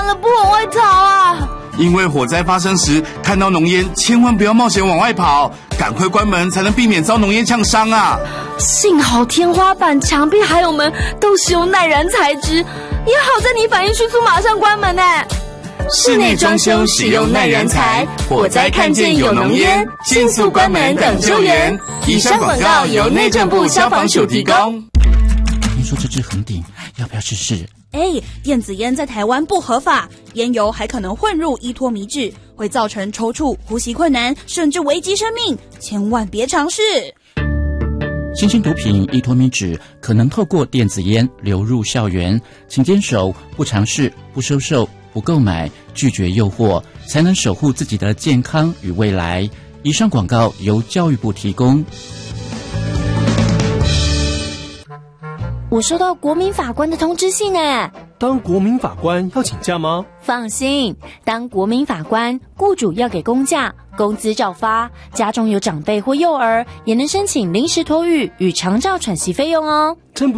了不往外逃啊？ 因为火灾发生时看到浓烟，千万不要冒险往外跑，赶快关门才能避免遭浓烟呛伤啊！ 幸好天花板、墙壁还有门都是用耐燃材质，也好在你反应迅速，马上关门呢。 室内装修使用耐燃材，火灾看见有浓烟，迅速关门等救援。以上广告由内政部消防署提供。 听说这支横顶，要不要试试？ 电子烟在台湾不合法，烟油还可能混入依托米脂，会造成抽搐、呼吸困难，甚至危及生命，千万别尝试。 新型毒品依托米脂可能透过电子烟流入校园，请坚守不尝试、不收受、不购买，拒绝诱惑，才能守护自己的健康与未来。以上广告由教育部提供。 我收到国民法官的通知信耶。 当国民法官要请假吗？ 放心，当国民法官，雇主要给公假，工资照发，家中有长辈或幼儿，也能申请临时托育与长照喘息费用哦。 真